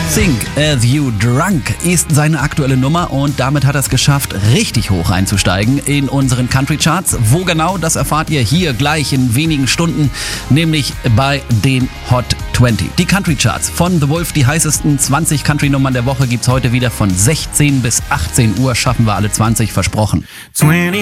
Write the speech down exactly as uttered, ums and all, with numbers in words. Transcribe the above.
Think As You Drunk ist seine aktuelle Nummer und damit hat er es geschafft, richtig hoch einzusteigen in unseren Country Charts. Wo genau, das erfahrt ihr hier gleich in wenigen Stunden, nämlich bei den Hot zwanzig. Die Country Charts von The Wolf, die heißesten zwanzig Country-Nummern der Woche gibt's heute wieder von sechzehn bis achtzehn Uhr. Schaffen wir alle zwanzig, versprochen.